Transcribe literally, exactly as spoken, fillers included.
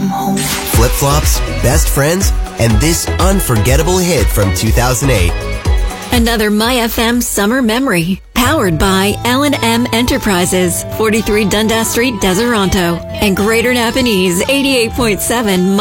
Flip-flops, best friends, and this unforgettable hit from two thousand eight. Another My F M summer memory. Powered by L and M Enterprises, forty-three Dundas Street, Deseronto, and Greater Napanese, eighty-eight point seven